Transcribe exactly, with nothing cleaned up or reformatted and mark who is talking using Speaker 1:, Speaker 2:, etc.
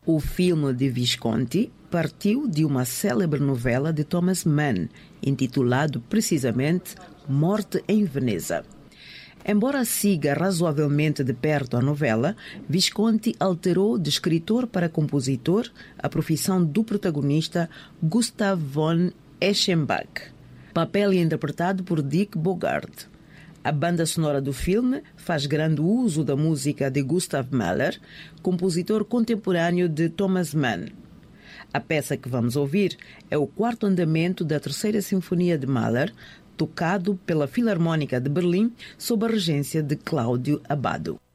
Speaker 1: O filme de Visconti partiu de uma célebre novela de Thomas Mann, intitulado precisamente Morte em Veneza. Embora siga razoavelmente de perto a novela, Visconti alterou de escritor para compositor a profissão do protagonista Gustav von Eschenbach, papel interpretado por Dick Bogart. A banda sonora do filme faz grande uso da música de Gustav Mahler, compositor contemporâneo de Thomas Mann. A peça que vamos ouvir é o quarto andamento da Terceira Sinfonia de Mahler, tocado pela Filarmônica de Berlim sob a regência de Cláudio Abbado.